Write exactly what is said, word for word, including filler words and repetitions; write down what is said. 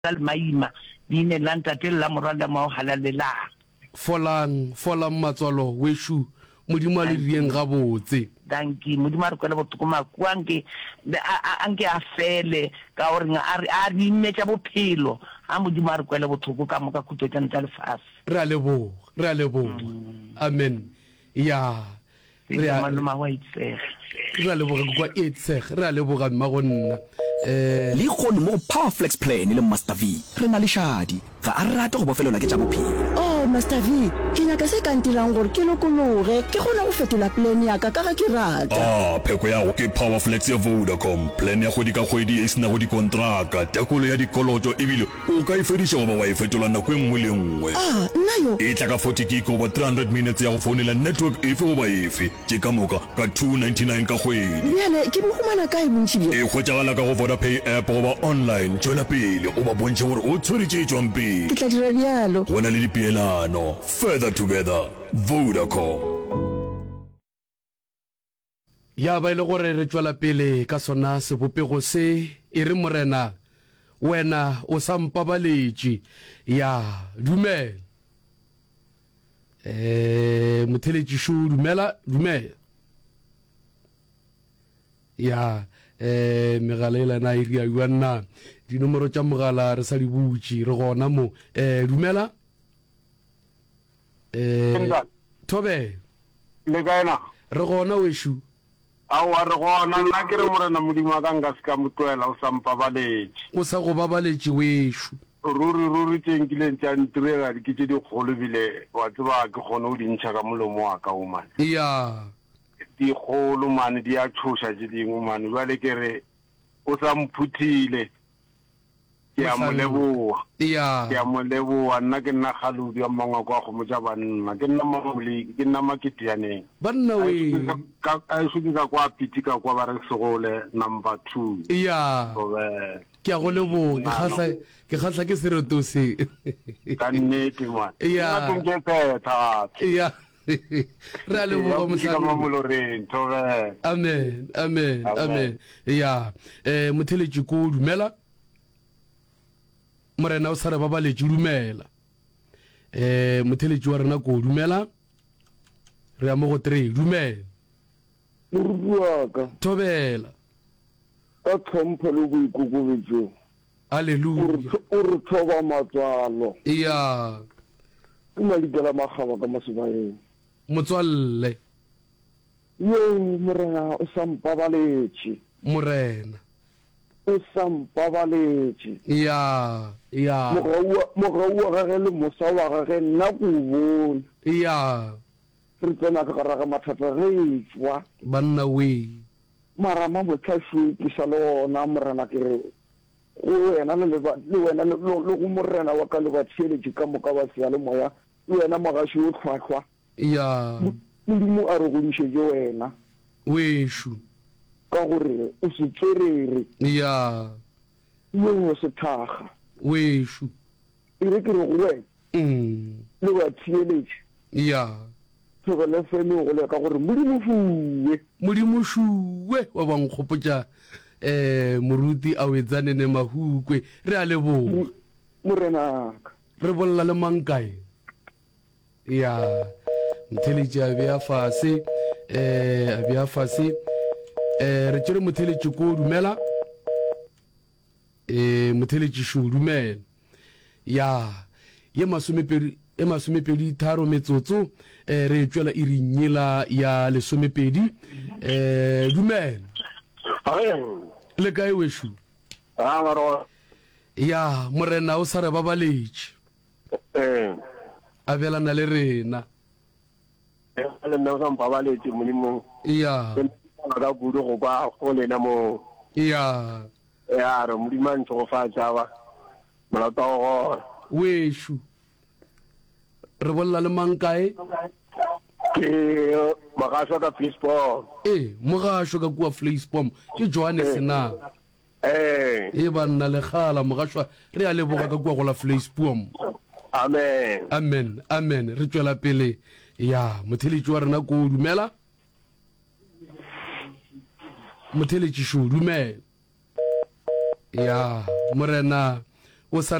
maima di ne lanta te la morada ma o halalela folang folang matswalo weshu modimo le dieng ga botse danki modimo re kwela botho ma kwanke anke a fele ka gore a a di metša bophelo ha modimo re kwela botho ka moka khutso tsa ntla lefase re a lebo re a lebo amen ya re a maloma wa itsege re a lebo kwa itsege re a lebo ga mma go nna eh le go mo Powerflex plan le Master V re na le shadi ga a rata go bofelela ke tsa bophelo. Oh Master V ke nyaka se ka ntirang gore ke lokologe ke gona go fetola plan ya ka ka ga ke rata. Ah pheko ya go ke Powerflex ya Vodacom plan ya go di ka kgwedi e sina go di kontraka tekolo ya dikoloto e bile o ka ifedisha go ba wa ifetola nako engwe le engwe. Ah nna yo e tla ka forty gig over three hundred minutes ya go founela network efe go ba efe ke ka moka ka two ninety-nine ka kgwedi. Bjale ke mo humana kae bontši bjo e khotšagala ka go Vodapay app goba online tšwela pele o ba bontšhe gore o tshweretše tšwang pele ke tla dira bjalo go na le dipeelano further together Vodacom. ya ba ile gore re tšwela pele ka sona sebopego se e re morena wena o sa mpabaletše ya dumela eh motheletši shu dumela dumela ya eh megala e lana e ria yua nna dinomoro tša mogala re sa di butše re gona mo eh dumela eh tobe le kaena re gona weshu awa re gona nna ke re morena modimo a ka nka se ka motloela o sa mpabaletše o sa go babaletše weshu ruri ruri teng ke leng tša ntirega ke tše dikgolo bile wa tseba ke kgone go dintšha ka molomo wa ka o mane ya dikgolo mane di a tshoša tše dingwe mane jale ke re o sa mphuthile ke a mo leboa ya ke a mo leboa nna ke nna kgalodi wa mangwako a kgomo tša banna ke nna mamoleki ke nna maketianeng banna we a šoke ka kwa pitika kwa ba re segole number two ya ke a go leboga ke kgatlha ke sereto se ka nnete man ya ke phetha ya re a leboga motlhamoloreng thobe amen amen amen ya eh motheletši ko dumela morena o sa re babaletše dumela eh motheletši wa rena ko dumela re a mo go three dumela morubuaka thobela ka tlhompho le boikokobetšo halleluja o re thoba matswalo ya ke malikela magaba ka masebaeng motswalle yo morena o sa mpabaletše morena o sa mpabaletše ya ya mogau wa gage le mosa wa gage nna ko o bone ya re tsena ka garaga mathata re tswa banna we marama botlhašo ke sa le ona morena ke re go wena le wena le go morena wa ka le ba tsheletše ka moka ba sea le moya le wena mogašo o tlhwatlhwa ya modimo a re godišetše wena weshu ka gore o se tserere ya yo se thaga weshu e re ke re go wena mm le ba tsheletše ya thobele feme go le ka gore modimo fuwe modimo shuwe wa bankgopotša eh moruti a wetsane ne mahukwe re a leboga morenaka re bolla le mankae ya motheletši a bea fase eh a bea fase eh re tšere motheletši ko dumela eh motheletši shu dumela ya ye masomepedi e masomepedi tharo metsotso eh re tšwela e rinyela ya lesomepedi eh dumela le kae weshu a maro ya morena o sa re babaletše eh a belana le rena le nna o sa mpabaletše modimo ya ka kudu go kwa go lena mo ya ya re modimo a ntse go fa tšaba molato go weshu re bolla le mankae ke magašwa ka Fleetspom eh mogašo ka kua Fleetspom ke Johannes na eh e banna le khala mogašwa re a leboga ka kua go la Fleetspom amen amen amen re tšwela pele ya motheletši wa rena ko dumela motheletši shu dumela ya morena o sa